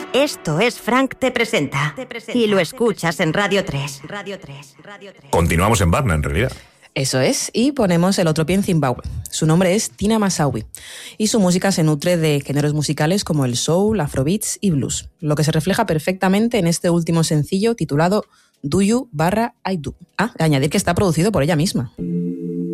Esto es Frank Te Presenta. Y lo escuchas en Radio 3. Continuamos en Varna, en realidad. Eso es, y ponemos el otro pie en Zimbabue. Su nombre es Tina Masawi y su música se nutre de géneros musicales como el soul, afrobeats y blues, lo que se refleja perfectamente en este último sencillo titulado Do You / I Do. Añadir que está producido por ella misma.